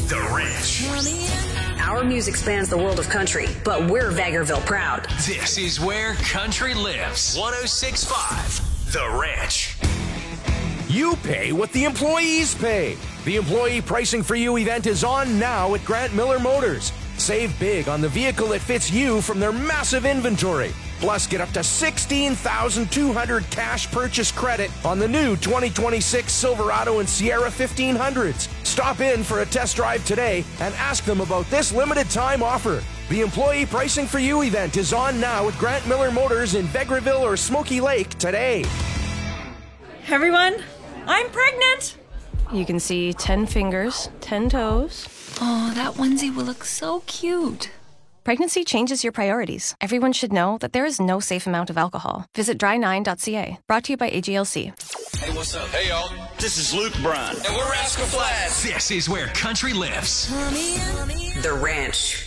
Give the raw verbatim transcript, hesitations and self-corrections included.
The Ranch. Our music spans the world of country, but we're Vegreville proud. This is where country lives. one oh six point five The Ranch. You pay what the employees pay. The Employee Pricing for You event is on now at Grant Miller Motors. Save big on the vehicle that fits you from their massive inventory. Plus, get up to sixteen thousand two hundred dollars cash purchase credit on the new twenty twenty-six Silverado and Sierra fifteen hundreds. Stop in for a test drive today and ask them about this limited time offer. The Employee Pricing for You event is on now at Grant Miller Motors in Vegreville or Smoky Lake today. Everyone, I'm pregnant. You can see ten fingers, ten toes. Oh, that onesie will look so cute. Pregnancy changes your priorities. Everyone should know that there is no safe amount of alcohol. Visit dry nine dot c a. Brought to you by A G L C. Hey, what's up? Hey, y'all. This is Luke Bryan. And we're Rascal Flatts. This is where country lives. The Ranch.